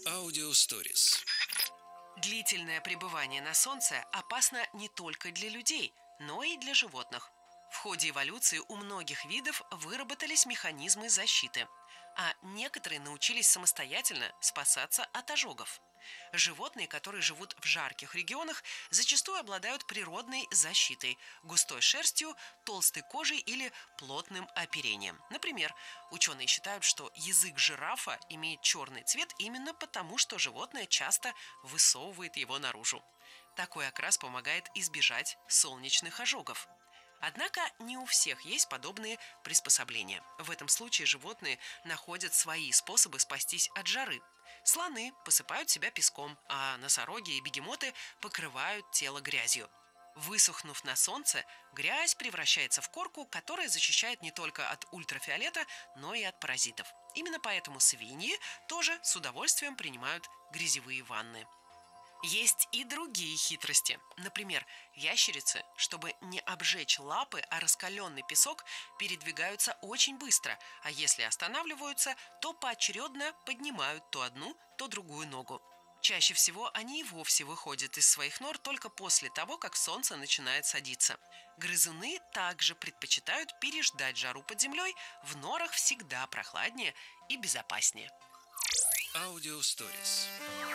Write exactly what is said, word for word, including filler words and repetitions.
Аудиосторис. Длительное пребывание на Солнце опасно не только для людей, но и для животных. В ходе эволюции у многих видов выработались механизмы защиты, а некоторые научились самостоятельно спасаться от ожогов. Животные, которые живут в жарких регионах, зачастую обладают природной защитой, густой шерстью, толстой кожей или плотным оперением. Например, ученые считают, что язык жирафа имеет черный цвет именно потому, что животное часто высовывает его наружу. Такой окрас помогает избежать солнечных ожогов. Однако не у всех есть подобные приспособления. В этом случае животные находят свои способы спастись от жары. Слоны посыпают себя песком, а носороги и бегемоты покрывают тело грязью. Высохнув на солнце, грязь превращается в корку, которая защищает не только от ультрафиолета, но и от паразитов. Именно поэтому свиньи тоже с удовольствием принимают грязевые ванны. Есть и другие хитрости. Например, ящерицы, чтобы не обжечь лапы, а раскаленный песок, передвигаются очень быстро, а если останавливаются, то поочередно поднимают то одну, то другую ногу. Чаще всего они и вовсе выходят из своих нор только после того, как солнце начинает садиться. Грызуны также предпочитают переждать жару под землей, в норах всегда прохладнее и безопаснее. Аудиосторис.